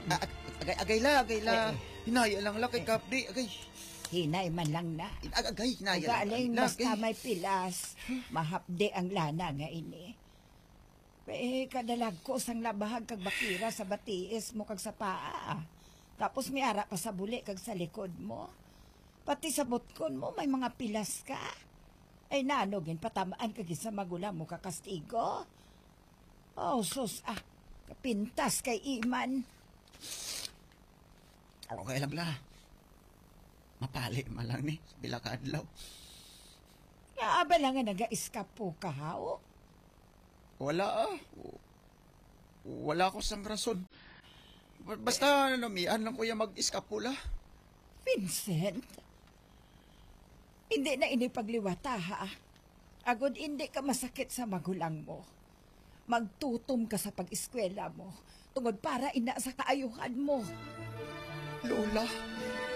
Agay la. Hinaya lang la kay Kapdi. Agay. Hinay man lang na. Agay, hinaya lang. Galing basta may pilas. Mahapde ang lana nga ini. Kadalag ko sang labahag kag bakira sa batiis mo kag sa paa. Tapos may ara pa sa buli kag sa likod mo. Pati sa butkon mo may mga pilas ka. Ay nanogin patamaan kag sa magulang mo kakastigo. Oh sus kapintas kay Iman. Okay lang la. Mapali man lang ni sa bilakadlaw. Naaba lang nga naga-iskapo ka hao. Wala ko sang rason. Basta namian lang ko yung mag-iskapula. Vincent, hindi na ini pagliwata ha. Agod hindi ka masakit sa magulang mo. Magtutom ka sa pag-eskwela mo tungod para ina sa kaayuhan mo. Lola,